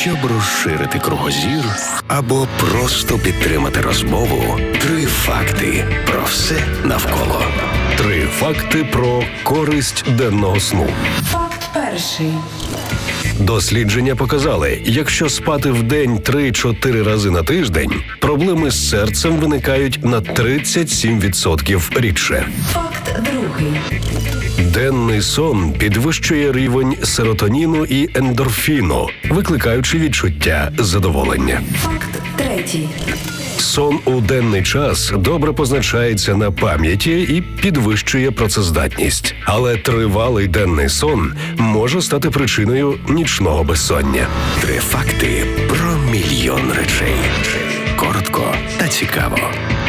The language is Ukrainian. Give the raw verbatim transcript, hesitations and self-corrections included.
Щоб розширити кругозір або просто підтримати розмову, три факти про все навколо. Три факти про користь денного сну. Факт перший. Дослідження показали, якщо спати вдень три-чотири рази на тиждень, проблеми з серцем виникають на тридцять сім відсотків рідше. Факт другий. Денний сон підвищує рівень серотоніну і ендорфіну, викликаючи відчуття задоволення. Факт третій. Сон у денний час добре позначається на пам'яті і підвищує працездатність. Але тривалий денний сон може стати причиною нічного безсоння. Три факти про мільйон речей. Коротко та цікаво.